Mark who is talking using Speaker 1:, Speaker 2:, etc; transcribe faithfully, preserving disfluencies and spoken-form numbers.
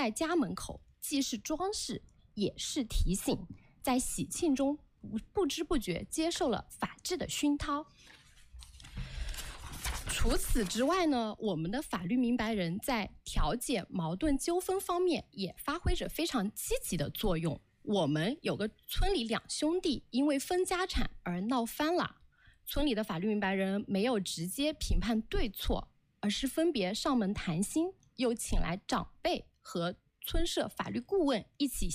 Speaker 1: 在家门口，既是装饰，也是提醒，在喜庆中不不知不觉接受了法治的熏陶。除此之外呢，我们的法律明白人在调解矛盾纠纷方面也发挥着非常积极的作用。我们有个村里两兄弟因为分家产而闹翻了，村里的法律明白人没有直接评判对错，而是分别上门谈心，又请来长辈和村社法律顾问一起